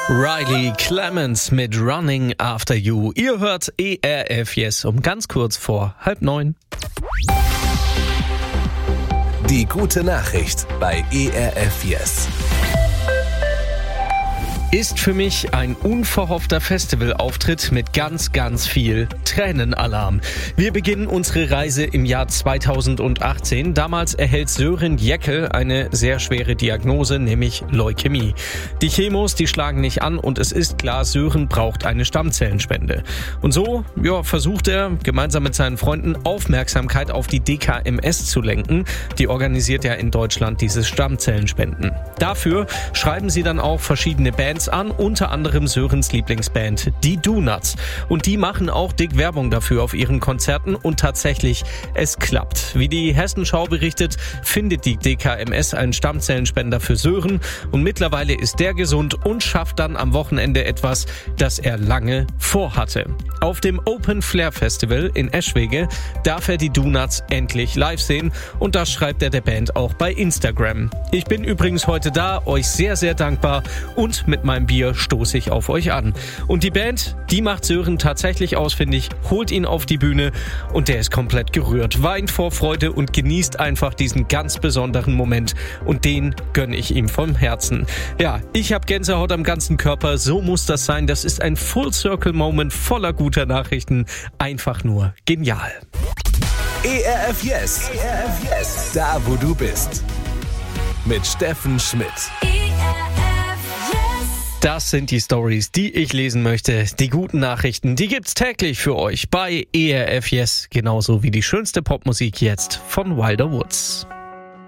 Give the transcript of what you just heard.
Riley Clemens mit Running After You. Ihr hört ERF Yes um ganz kurz vor 8:30. Die gute Nachricht bei ERF Yes. Ist für mich ein unverhoffter Festivalauftritt mit ganz, ganz viel Tränenalarm. Wir beginnen unsere Reise im Jahr 2018. Damals erhält Sören Jekyll eine sehr schwere Diagnose, nämlich Leukämie. Die Chemos, die schlagen nicht an und es ist klar, Sören braucht eine Stammzellenspende. Und so versucht er, gemeinsam mit seinen Freunden Aufmerksamkeit auf die DKMS zu lenken. Die organisiert ja in Deutschland dieses Stammzellenspenden. Dafür schreiben sie dann auch verschiedene Bands an, unter anderem Sörens Lieblingsband, die Donuts. Und die machen auch dick Werbung dafür auf ihren Konzerten und tatsächlich, es klappt. Wie die Hessenschau berichtet, findet die DKMS einen Stammzellenspender für Sören und mittlerweile ist der gesund und schafft dann am Wochenende etwas, das er lange vorhatte. Auf dem Open Flair Festival in Eschwege darf er die Donuts endlich live sehen und das schreibt er der Band auch bei Instagram. Ich bin übrigens heute da, euch sehr, sehr dankbar und mit meinem Bier stoße ich auf euch an. Und die Band, die macht Sören tatsächlich ausfindig, holt ihn auf die Bühne und der ist komplett gerührt, weint vor Freude und genießt einfach diesen ganz besonderen Moment und den gönne ich ihm vom Herzen. Ja, ich habe Gänsehaut am ganzen Körper, so muss das sein. Das ist ein Full-Circle-Moment voller guter Nachrichten. Einfach nur genial. ERF Yes. ERF Yes. Da, wo du bist. Mit Steffen Schmidt. Das sind die Stories, die ich lesen möchte. Die guten Nachrichten, die gibt's täglich für euch bei ERF Yes. Genauso wie die schönste Popmusik jetzt von Wilder Woods.